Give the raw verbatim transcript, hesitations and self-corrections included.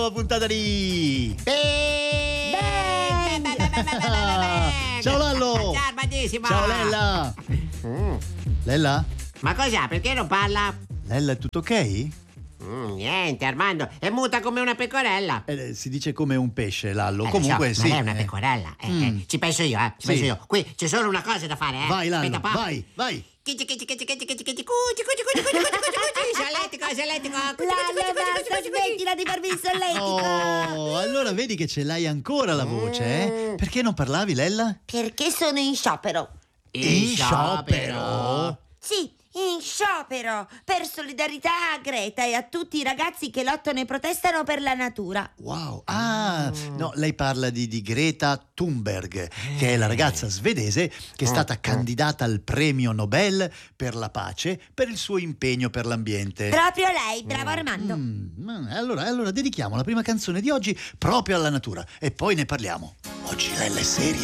Puntata di Bang! Ciao Lallo. Ciao Armandissimo. Ciao Lella. Mm. Lella? Ma cos'ha? Perché non parla? Lella, è tutto ok? Mm, niente, Armando, è muta come una pecorella. Eh, si dice come un pesce, Lallo. Eh, Comunque lo so, sì. ma lei è una eh. pecorella. Eh, Mm. eh, ci penso io, eh. Ci Sì. penso io. Qui c'è solo una cosa da fare, eh. Vai Lallo, Aspetta un po'. vai, vai. Chici, chici, chici, chici, chici, chici, cuci, cuci, cuci, cuci, cuci, cuci, cuci. Solletico, solletico. Cuci, cuci, Lallo, cuci, cuci, basta, cuci, cuci. smettila di farmi il solletico! Oh, allora vedi che ce l'hai ancora la voce, eh? Perché non parlavi, Lella? Perché sono in sciopero. In sciopero? Sì, in sciopero, per solidarietà a Greta e a tutti i ragazzi che lottano e protestano per la natura. Wow, ah, no, lei parla di, di Greta Thunberg, che è la ragazza svedese che è stata candidata al premio Nobel per la pace per il suo impegno per l'ambiente. Proprio lei, bravo Armando. Mm, allora, allora dedichiamo la prima canzone di oggi proprio alla natura e poi ne parliamo. Oggi Lella è seria.